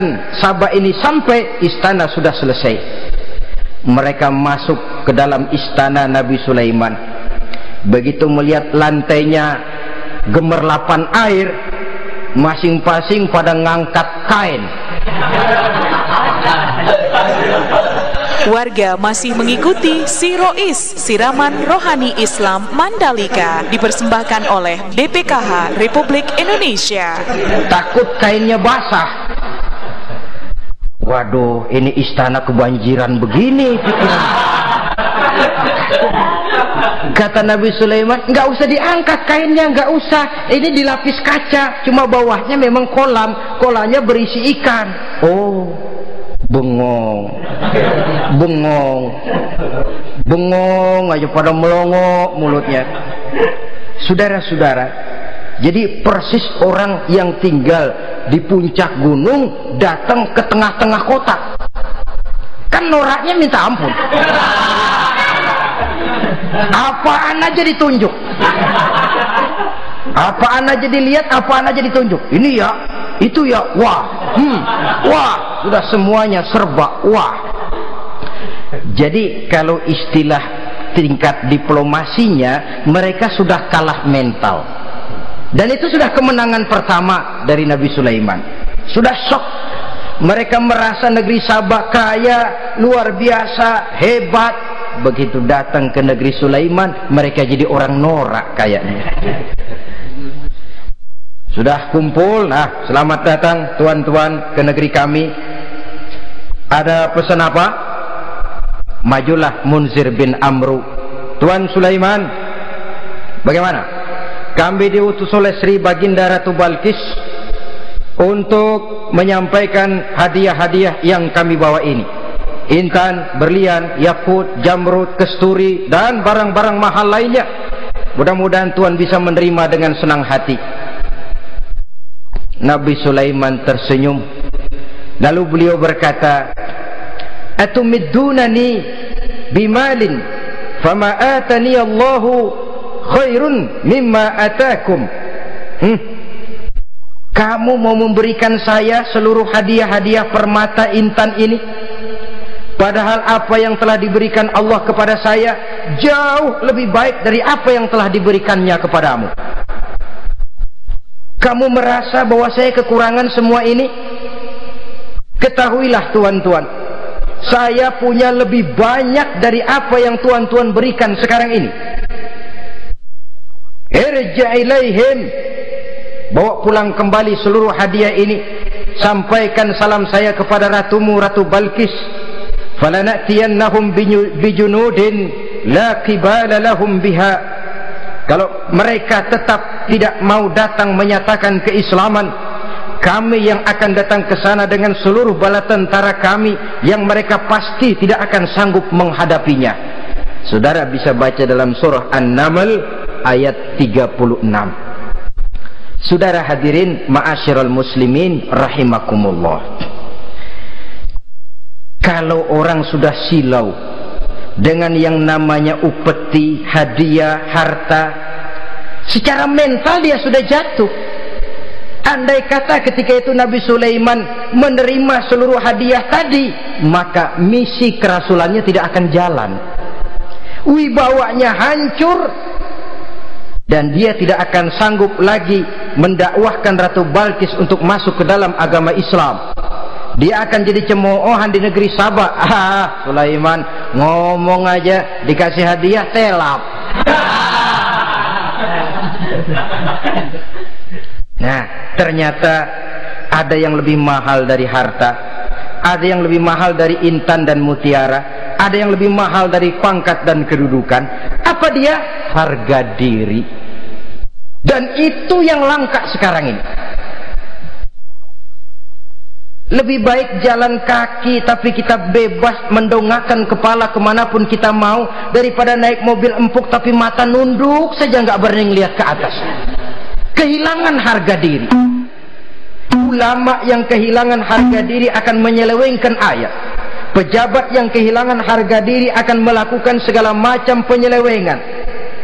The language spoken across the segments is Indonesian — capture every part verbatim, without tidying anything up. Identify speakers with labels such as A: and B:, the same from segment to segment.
A: Sabah ini sampai, istana sudah selesai. Mereka masuk ke dalam istana Nabi Sulaiman. Begitu melihat lantainya gemerlapan air, masing-masing pada ngangkat kain.
B: Warga masih mengikuti Sirois, Siraman Rohani Islam Mandalika, dipersembahkan oleh B P K H Republik Indonesia.
A: Takut kainnya basah. Waduh, ini istana kebanjiran begini. Kata Nabi Sulaiman, nggak usah diangkat kainnya, nggak usah. Ini dilapis kaca, cuma bawahnya memang kolam. Kolamnya berisi ikan. Oh, bengong, bengong, bengong aja pada melongo mulutnya. Saudara-saudara, jadi persis orang yang tinggal di puncak gunung datang ke tengah-tengah kota. Kan noraknya minta ampun. Apaan aja ditunjuk, apaan aja dilihat, apaan aja ditunjuk. Ini ya, itu ya, wah, hmm, wah, sudah semuanya serba wah. Jadi kalau istilah tingkat diplomasinya, mereka sudah kalah mental. Dan itu sudah kemenangan pertama dari Nabi Sulaiman. Sudah shock. Mereka merasa negeri Sabah kaya, luar biasa, hebat. Begitu datang ke negeri Sulaiman, mereka jadi orang norak kayaknya. Sudah kumpul, nah, selamat datang tuan-tuan ke negeri kami. Ada pesan apa? Majulah Munzir bin Amru. Tuan Sulaiman, bagaimana? Kami diutus oleh Sri Baginda Ratu Balkis untuk menyampaikan hadiah-hadiah yang kami bawa ini. Intan, berlian, yakut, jamrud, kesturi, dan barang-barang mahal lainnya. Mudah-mudahan Tuhan bisa menerima dengan senang hati. Nabi Sulaiman tersenyum. Lalu beliau berkata, "Atumiddunani bimalin, fama atani Allahu khairun mimma atakum." Hmm. Kamu mau memberikan saya seluruh hadiah-hadiah permata intan ini, padahal apa yang telah diberikan Allah kepada saya jauh lebih baik dari apa yang telah diberikannya kepadamu. Kamu merasa bahwa saya kekurangan semua ini? Ketahuilah tuan-tuan, saya punya lebih banyak dari apa yang tuan-tuan berikan sekarang ini. Irja' ilaihim, bawa pulang kembali seluruh hadiah ini. Sampaikan salam saya kepada ratumu, Ratu Balkis. Falanatiyannahum bijunudin la qibala lahum biha. Kalau mereka tetap tidak mau datang menyatakan keislaman, kami yang akan datang ke sana dengan seluruh bala tentara kami yang mereka pasti tidak akan sanggup menghadapinya. Saudara bisa baca dalam surah An-Naml ayat tiga puluh enam. Saudara hadirin ma'asyiral muslimin rahimakumullah. Kalau orang sudah silau dengan yang namanya upeti, hadiah, harta, secara mental dia sudah jatuh. Andai kata ketika itu Nabi Sulaiman menerima seluruh hadiah tadi, maka misi kerasulannya tidak akan jalan. Wibawanya hancur, dan dia tidak akan sanggup lagi mendakwahkan Ratu Balkis untuk masuk ke dalam agama Islam. Dia akan jadi cemoohan di negeri Sabah. Ah, Sulaiman ngomong aja dikasih hadiah telap. Nah, ternyata ada yang lebih mahal dari harta, ada yang lebih mahal dari intan dan mutiara, ada yang lebih mahal dari pangkat dan kedudukan. Apa dia? Harga diri. Dan itu yang langka sekarang ini. Lebih baik jalan kaki tapi kita bebas mendongakkan kepala kemanapun kita mau, daripada naik mobil empuk tapi mata nunduk saja nggak berani lihat ke atas. Kehilangan harga diri. Ulama yang kehilangan harga diri akan menyelewengkan ayat. Pejabat yang kehilangan harga diri akan melakukan segala macam penyelewengan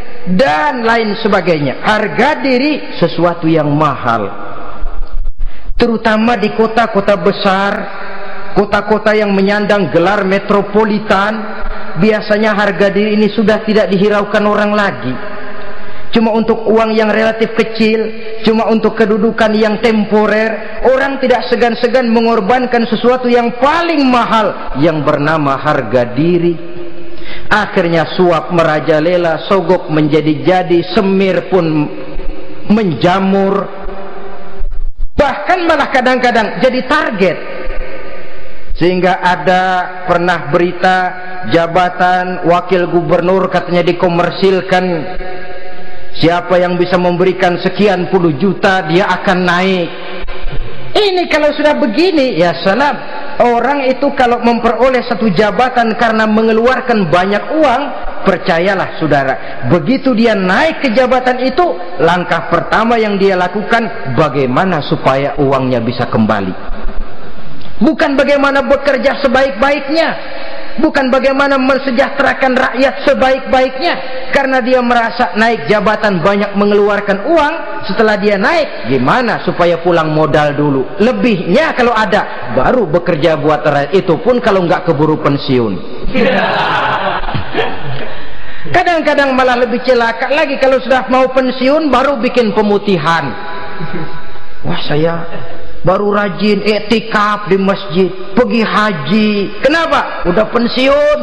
A: dan lain sebagainya. Harga diri sesuatu yang mahal. terutama di kota-kota besar, kota-kota yang menyandang gelar metropolitan. Biasanya harga diri ini sudah tidak dihiraukan orang lagi. Cuma untuk uang yang relatif kecil, cuma untuk kedudukan yang temporer, orang tidak segan-segan mengorbankan sesuatu yang paling mahal yang bernama harga diri. Akhirnya suap merajalela, sogok menjadi-jadi, semir pun menjamur, bahkan malah kadang-kadang jadi target. Sehingga ada pernah berita jabatan wakil gubernur katanya dikomersilkan. Siapa yang bisa memberikan sekian puluh juta dia akan naik. Ini kalau sudah begini, ya salam. Orang itu kalau memperoleh satu jabatan karena mengeluarkan banyak uang, percayalah saudara, begitu dia naik ke jabatan itu, langkah pertama yang dia lakukan bagaimana supaya uangnya bisa kembali. Bukan bagaimana bekerja sebaik-baiknya, bukan bagaimana mensejahterakan rakyat sebaik-baiknya. Karena dia merasa naik jabatan banyak mengeluarkan uang, setelah dia naik gimana supaya pulang modal dulu, lebihnya kalau ada baru bekerja buat rakyat, itu pun kalau nggak keburu pensiun. Kadang-kadang malah lebih celaka lagi, kalau sudah mau pensiun baru bikin pemutihan. Wah, saya baru rajin iktikaf di masjid, pergi haji. Kenapa? Udah pensiun.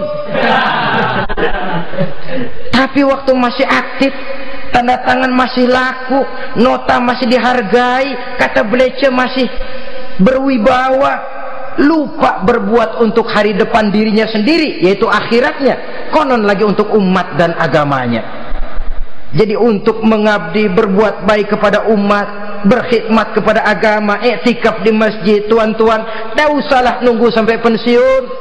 A: Tapi waktu masih aktif, tanda tangan masih laku, nota masih dihargai, kata belece masih berwibawa, lupa berbuat untuk hari depan dirinya sendiri, yaitu akhiratnya, konon lagi untuk umat dan agamanya. Jadi untuk mengabdi, berbuat baik kepada umat, berkhidmat kepada agama, iktikaf di masjid, tuan-tuan, tak usahlah nunggu sampai pensiun.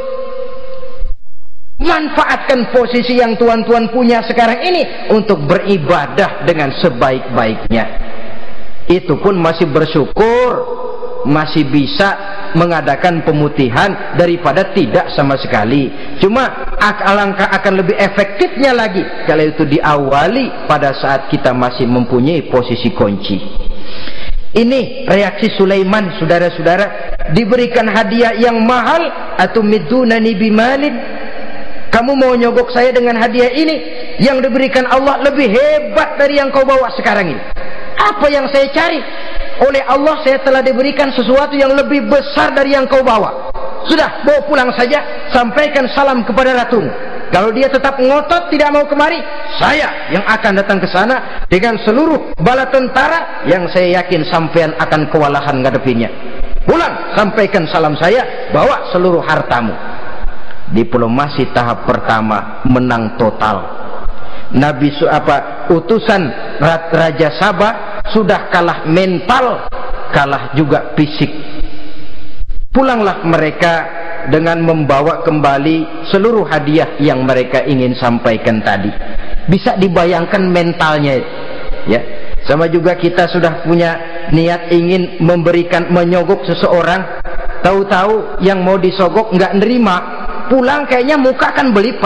A: Manfaatkan posisi yang tuan-tuan punya sekarang ini untuk beribadah dengan sebaik-baiknya. Itu pun masih bersyukur, masih bisa mengadakan pemutihan daripada tidak sama sekali. Cuma alangkah akan lebih efektifnya lagi kalau itu diawali pada saat kita masih mempunyai posisi kunci. Ini reaksi Sulaiman, saudara-saudara. Diberikan hadiah yang mahal, atau midunani bimalin, kamu mau nyogok saya dengan hadiah ini yang diberikan Allah lebih hebat dari yang kau bawa sekarang ini. Apa yang saya cari? Oleh Allah saya telah diberikan sesuatu yang lebih besar dari yang kau bawa. Sudah, bawa pulang saja, sampaikan salam kepada ratumu. Kalau dia tetap ngotot tidak mau kemari, saya yang akan datang ke sana dengan seluruh bala tentara yang saya yakin sampean akan kewalahan ngadepinya. Pulang, sampaikan salam saya, bawa seluruh hartamu. Diplomasi tahap pertama menang total. Nabi apa utusan Raja Sabah sudah kalah mental, kalah juga fisik. Pulanglah mereka dengan membawa kembali seluruh hadiah yang mereka ingin sampaikan tadi. Bisa dibayangkan mentalnya, ya. Sama juga kita sudah punya niat ingin memberikan, menyogok seseorang, tahu-tahu yang mau disogok nggak nerima, pulang kayaknya muka kan belipet.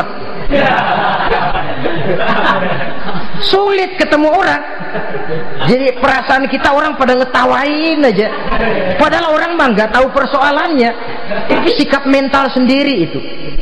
A: Sulit ketemu orang. Jadi perasaan kita orang pada ngetawain aja, padahal orang mah nggak tahu persoalannya. Itu sikap mental sendiri itu.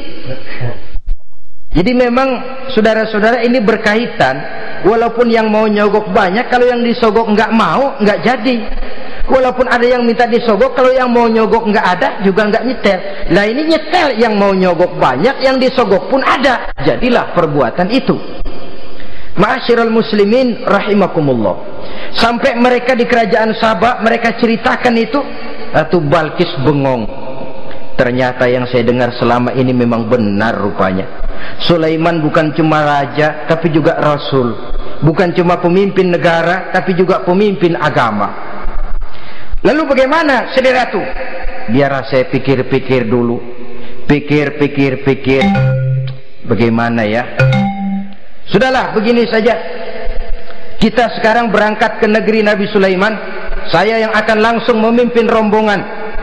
A: Jadi memang saudara-saudara ini berkaitan. Walaupun yang mau nyogok banyak, kalau yang disogok nggak mau, nggak jadi. Walaupun ada yang minta disogok, kalau yang mau nyogok nggak ada, juga nggak nyetel. Lah ini nyetel, yang mau nyogok banyak, yang disogok pun ada. Jadilah perbuatan itu. Ma'asyiral muslimin rahimakumullah. Sampai mereka di kerajaan Sabah, mereka ceritakan itu, Ratu Balkis bengong. Ternyata yang saya dengar selama ini memang benar rupanya. Sulaiman bukan cuma raja, tapi juga rasul. Bukan cuma pemimpin negara, tapi juga pemimpin agama. Lalu bagaimana, saudara ratu? Biar saya pikir-pikir dulu. Pikir-pikir-pikir. Bagaimana ya? Sudahlah, begini saja. Kita sekarang berangkat ke negeri Nabi Sulaiman. Saya yang akan langsung memimpin rombongan.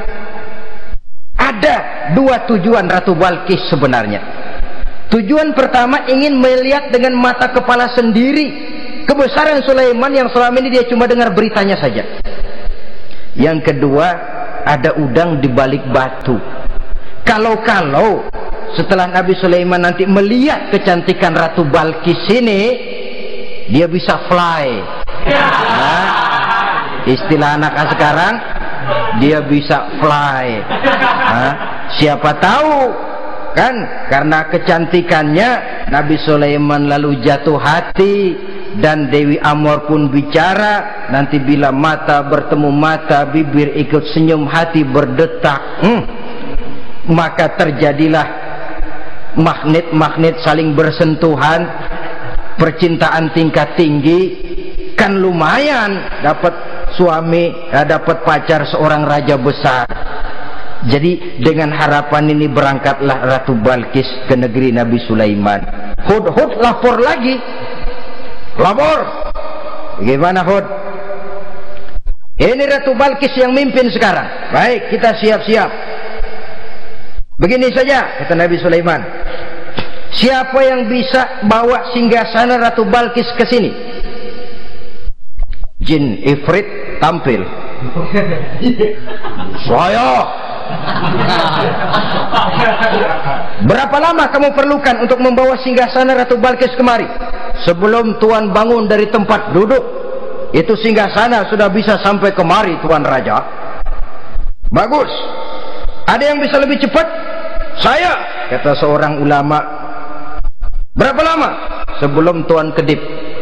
A: Ada dua tujuan Ratu Balkis sebenarnya. Tujuan pertama ingin melihat dengan mata kepala sendiri kebesaran Sulaiman yang selama ini dia cuma dengar beritanya saja. Yang kedua, ada udang di balik batu. Kalau-kalau setelah Nabi Sulaiman nanti melihat kecantikan Ratu Balkis ini, dia bisa fly. Nah, istilah anak sekarang, dia bisa fly. Nah, siapa tahu kan, karena kecantikannya Nabi Sulaiman lalu jatuh hati, dan Dewi Amor pun bicara. Nanti bila mata bertemu mata, bibir ikut senyum, hati berdetak, hmm, maka terjadilah magnet-magnet saling bersentuhan, percintaan tingkat tinggi. Kan lumayan dapat suami, dapat pacar seorang raja besar. Jadi dengan harapan ini berangkatlah Ratu Balkis ke negeri Nabi Sulaiman. Hud-Hud lapor lagi. Lapor. Bagaimana Hud? Ini Ratu Balkis yang mimpin sekarang. Baik, kita siap-siap. Begini saja, kata Nabi Sulaiman. Siapa yang bisa bawa singgasana Ratu Balkis ke sini? Jin Ifrit tampil. Saya. Berapa lama kamu perlukan untuk membawa singgasana Ratu Balkis kemari? Sebelum Tuan bangun dari tempat duduk, itu singgasana sudah bisa sampai kemari, Tuan Raja. Bagus. Ada yang bisa lebih cepat? Saya, kata seorang ulama. Berapa lama? Sebelum Tuan kedip.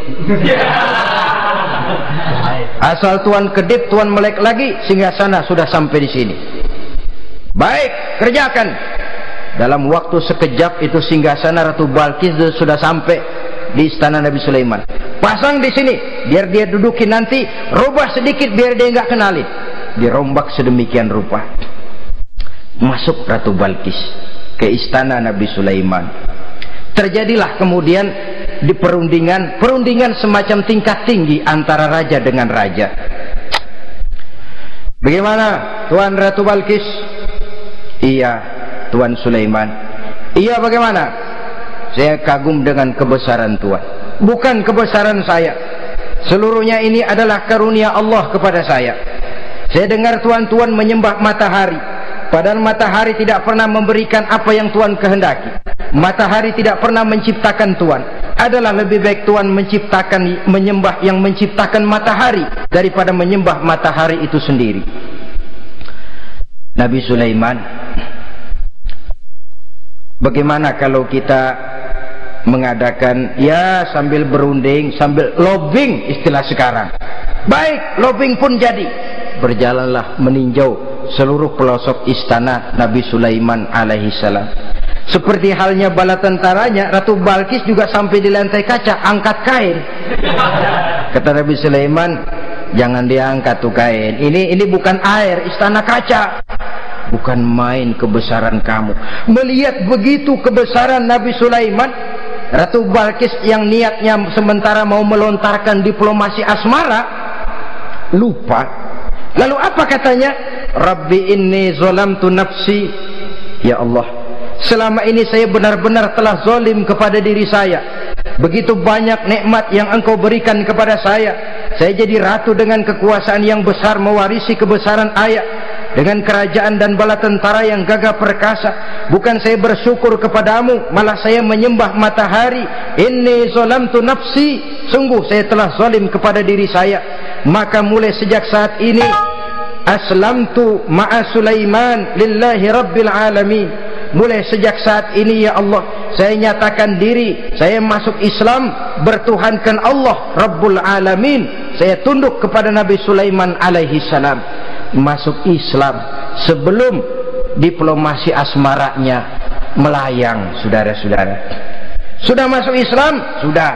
A: Asal Tuan kedip, Tuan melek lagi, singgasana sudah sampai di sini. Baik, kerjakan. Dalam waktu sekejap itu singgasana Ratu Balkis sudah sampai di istana Nabi Sulaiman. Pasang di sini, biar dia dudukin nanti. Rubah sedikit biar dia nggak kenalin. Dirombak sedemikian rupa. Masuk Ratu Balkis ke istana Nabi Sulaiman. Terjadilah kemudian di perundingan, perundingan semacam tingkat tinggi antara raja dengan raja. Bagaimana Tuan Ratu Balkis? Iya, Tuan Sulaiman. Iya, bagaimana? Saya kagum dengan kebesaran Tuan. Bukan kebesaran saya. Seluruhnya ini adalah karunia Allah kepada saya. Saya dengar Tuan-Tuan menyembah matahari. Padahal matahari tidak pernah memberikan apa yang Tuan kehendaki. Matahari tidak pernah menciptakan Tuan. Adalah lebih baik Tuan menciptakan, menyembah yang menciptakan matahari daripada menyembah matahari itu sendiri. Nabi Sulaiman, bagaimana kalau kita mengadakan, ya sambil berunding, sambil lobbying istilah sekarang. Baik, lobbying pun jadi. Berjalanlah meninjau seluruh pelosok istana Nabi Sulaiman alaihi salam. Seperti halnya bala tentaranya, Ratu Balkis juga sampai di lantai kaca, angkat kain. Kata Nabi Sulaiman, jangan diangkat tuh kain. Ini ini bukan air, istana kaca. Bukan main kebesaran kamu. Melihat begitu kebesaran Nabi Sulaiman, Ratu Balkis yang niatnya sementara mau melontarkan diplomasi asmara, lupa. Lalu apa katanya? Rabbi inni zalamtu nafsi. Ya Allah, selama ini saya benar-benar telah zalim kepada diri saya. Begitu banyak nikmat yang Engkau berikan kepada saya. Saya jadi ratu dengan kekuasaan yang besar, mewarisi kebesaran ayah, dengan kerajaan dan bala tentara yang gagah perkasa. Bukan saya bersyukur kepadamu, malah saya menyembah matahari. Inni zalamtu nafsi, sungguh saya telah zalim kepada diri saya. Maka mulai sejak saat ini, aslamtu ma'a Sulaiman lillahi rabbil alamin. Mulai sejak saat ini ya Allah, saya nyatakan diri, saya masuk Islam, bertuhankan Allah Rabbul Alamin. Saya tunduk kepada Nabi Sulaiman alaihi salam. Masuk Islam sebelum diplomasi asmaranya melayang, saudara-saudara. Sudah masuk Islam? Sudah.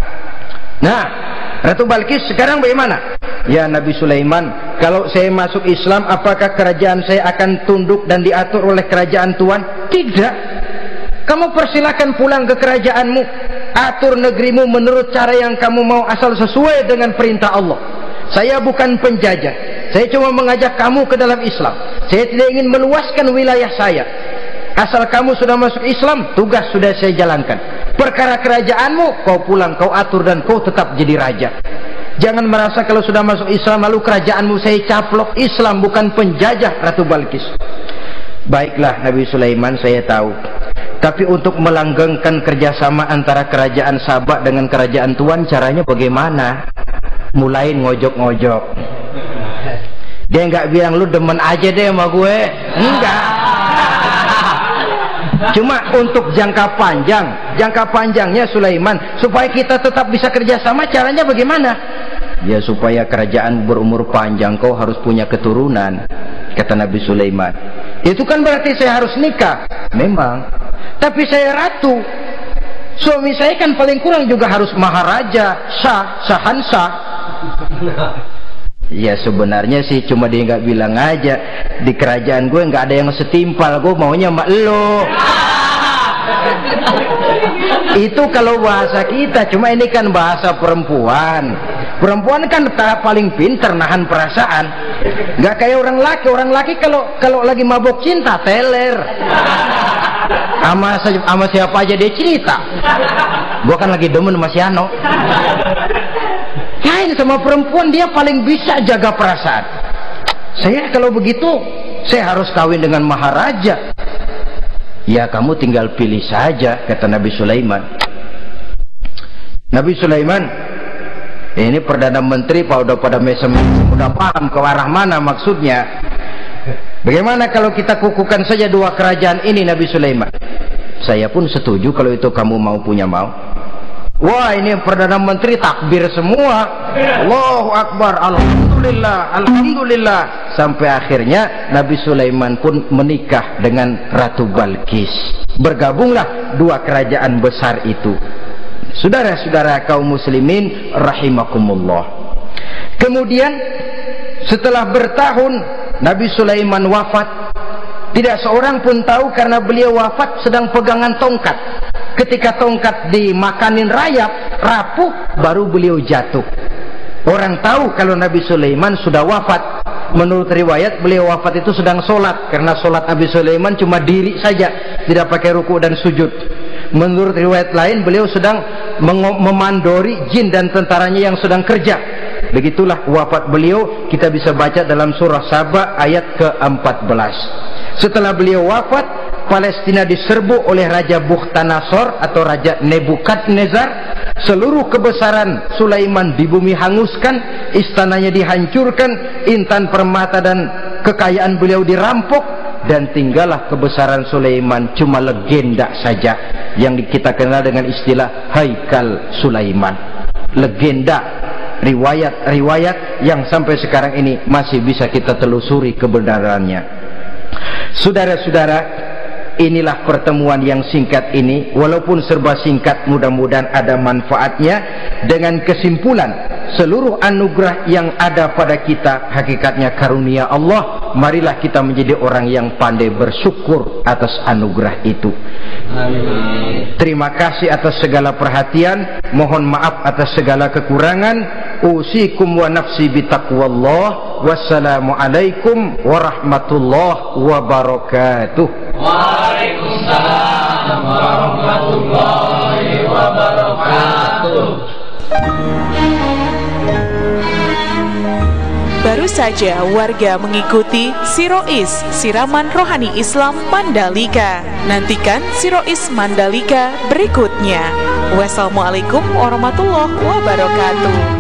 A: Nah, Ratu Balkis sekarang bagaimana? Ya Nabi Sulaiman, kalau saya masuk Islam, apakah kerajaan saya akan tunduk dan diatur oleh kerajaan Tuhan? Tidak. Kamu persilakan pulang ke kerajaanmu, atur negerimu menurut cara yang kamu mau, asal sesuai dengan perintah Allah. Saya bukan penjajah. Saya cuma mengajak kamu ke dalam Islam. Saya tidak ingin meluaskan wilayah saya. Asal kamu sudah masuk Islam, tugas sudah saya jalankan. Perkara kerajaanmu, kau pulang, kau atur, dan kau tetap jadi raja. Jangan merasa kalau sudah masuk Islam lalu kerajaanmu saya caplok. Islam bukan penjajah Ratu Balkis. Baiklah Nabi Sulaiman, saya tahu. Tapi untuk melanggengkan kerjasama antara kerajaan Sabak dengan kerajaan Tuan, caranya bagaimana? Mulai ngojok-ngojok. Dia nggak bilang lu demen aja deh sama gue. Enggak. Cuma untuk jangka panjang, jangka panjangnya Sulaiman, supaya kita tetap bisa kerjasama, caranya bagaimana? Ya supaya kerajaan berumur panjang, kau harus punya keturunan, kata Nabi Sulaiman. Itu kan berarti saya harus nikah. Memang. Tapi saya ratu. Suami saya kan paling kurang juga harus maharaja, sah, sahansah. Ya sebenarnya sih cuma dia nggak bilang aja, di kerajaan gue nggak ada yang setimpal, gue maunya sama elo. Itu kalau bahasa kita, cuma ini kan bahasa perempuan. Perempuan kan paling pinter nahan perasaan, nggak kayak orang laki. Orang laki kalau kalau lagi mabok cinta teler, sama sama siapa aja dia cerita. Gue kan lagi demen sama si Ano. Kain sama perempuan dia paling bisa jaga perasaan. Saya kalau begitu saya harus kawin dengan maharaja. Ya kamu tinggal pilih saja, kata Nabi Sulaiman. Nabi Sulaiman ini Perdana Menteri pak udah pada mesem, udah paham ke arah mana maksudnya. Bagaimana kalau kita kukuhkan saja dua kerajaan ini, Nabi Sulaiman? Saya pun setuju kalau itu kamu mau punya mau. Wah ini Perdana Menteri takbir semua, Allahu Akbar, Alhamdulillah, Alhamdulillah. Sampai akhirnya Nabi Sulaiman pun menikah dengan Ratu Balkis. Bergabunglah dua kerajaan besar itu. Saudara-saudara kaum muslimin rahimakumullah. Kemudian setelah bertahun Nabi Sulaiman wafat, tidak seorang pun tahu karena beliau wafat sedang pegangan tongkat. Ketika tongkat dimakanin rayap, rapuh, baru beliau jatuh. Orang tahu kalau Nabi Sulaiman sudah wafat. Menurut riwayat beliau wafat itu sedang sholat, karena sholat Nabi Sulaiman cuma diri saja, tidak pakai ruku dan sujud. Menurut riwayat lain beliau sedang memandori jin dan tentaranya yang sedang kerja. Begitulah wafat beliau, kita bisa baca dalam surah Saba ayat ke empat belas. Setelah beliau wafat, Palestina diserbu oleh Raja Bukhtanasor atau Raja Nebukadnezar. Seluruh kebesaran Sulaiman di bumi hanguskan, istananya dihancurkan, intan permata dan kekayaan beliau dirampok, dan tinggallah kebesaran Sulaiman cuma legenda saja yang kita kenal dengan istilah Haikal Sulaiman. Legenda, riwayat-riwayat yang sampai sekarang ini masih bisa kita telusuri kebenarannya. Saudara-saudara, inilah pertemuan yang singkat ini, walaupun serba singkat, mudah-mudahan ada manfaatnya. Dengan kesimpulan, seluruh anugerah yang ada pada kita hakikatnya karunia Allah. Marilah kita menjadi orang yang pandai bersyukur atas anugerah itu. Amin. Terima kasih atas segala perhatian, mohon maaf atas segala kekurangan. Usikum wa nafsi bitaqwallah. Wassalamualaikum warahmatullahi wabarakatuh. Waalaikumsalam warahmatullahi wabarakatuh.
B: Baru saja warga mengikuti Sirois Siraman Rohani Islam Mandalika. Nantikan Sirois Mandalika berikutnya. Wassalamualaikum warahmatullahi wabarakatuh.